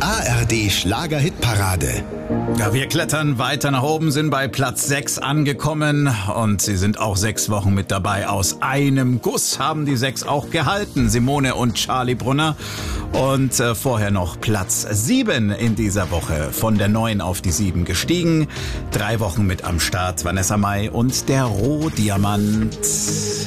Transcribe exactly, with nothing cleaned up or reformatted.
A R D Schlager-Hitparade. Ja, wir klettern weiter nach oben, sind bei Platz sechs angekommen und sie sind auch sechs Wochen mit dabei. Aus einem Guss haben die sechs auch gehalten, Simone und Charlie Brunner. Und äh, vorher noch Platz sieben in dieser Woche, von der neun auf die sieben gestiegen. Drei Wochen mit am Start, Vanessa Mai und der Rohdiamant.